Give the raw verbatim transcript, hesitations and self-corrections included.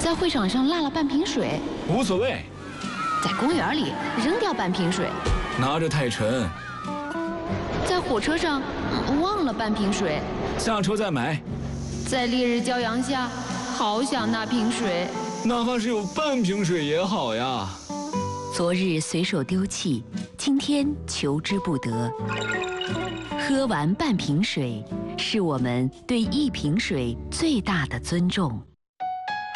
在会场上落了半瓶水， 无所谓。 在公园里扔掉半瓶水， 拿着太沉。 在火车上忘了半瓶水， 下车再买。 在烈日骄阳下，好想那瓶水， 哪怕是有半瓶水也好呀。 昨日随手丢弃，今天求之不得。喝完半瓶水，是我们对一瓶水最大的尊重。